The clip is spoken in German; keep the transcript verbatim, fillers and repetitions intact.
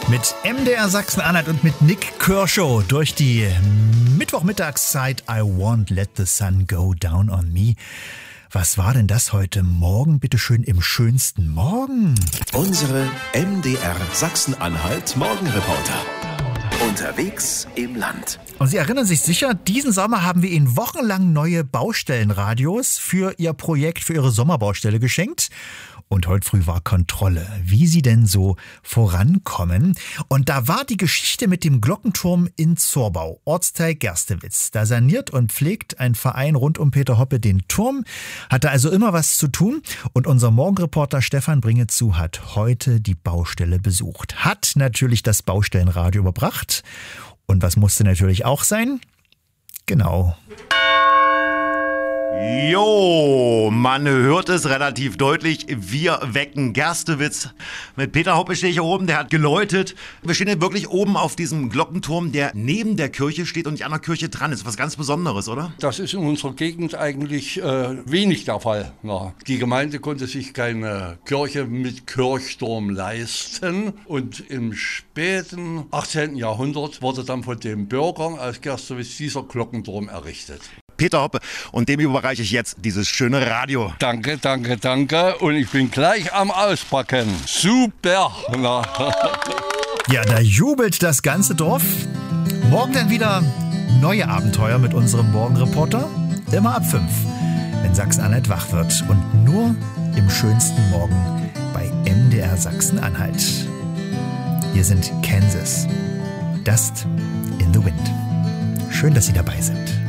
Mit M D R Sachsen-Anhalt und mit Nick Kershaw durch die Mittwochmittagszeit. I won't let the sun go down on me. Was war denn das heute Morgen, bitteschön, im schönsten Morgen? Unsere M D R Sachsen-Anhalt Morgenreporter. Unterwegs im Land. Und Sie erinnern sich sicher, diesen Sommer haben wir Ihnen wochenlang neue Baustellenradios für Ihr Projekt, für Ihre Sommerbaustelle geschenkt. Und heute früh war Kontrolle, wie Sie denn so vorankommen. Und da war die Geschichte mit dem Glockenturm in Zorbau, Ortsteil Gerstewitz. Da saniert und pflegt ein Verein rund um Peter Hoppe den Turm, hatte also immer was zu tun. Und unser Morgenreporter Stefan Bringezu hat heute die Baustelle besucht. Hat natürlich das Baustellenradio überbracht. Und was musste natürlich auch sein? Genau. Jo, man hört es relativ deutlich. Wir wecken Gerstewitz. Mit Peter Hoppe stehe ich hier oben, der hat geläutet. Wir stehen hier wirklich oben auf diesem Glockenturm, der neben der Kirche steht und nicht an der Kirche dran ist. Was ganz Besonderes, oder? Das ist in unserer Gegend eigentlich äh, wenig der Fall. Ja. Die Gemeinde konnte sich keine Kirche mit Kirchturm leisten. Und im späten achtzehnten Jahrhundert wurde dann von den Bürgern aus Gerstewitz dieser Glockenturm errichtet. Peter Hoppe, und dem überreiche ich jetzt dieses schöne Radio. Danke, danke, danke. Und ich bin gleich am Auspacken. Super! Na. Ja, da jubelt das ganze Dorf. Morgen dann wieder neue Abenteuer mit unserem Morgenreporter. Immer ab fünf, wenn Sachsen-Anhalt wach wird. Und nur im schönsten Morgen bei M D R Sachsen-Anhalt. Hier sind Kansas. Dust in the Wind. Schön, dass Sie dabei sind.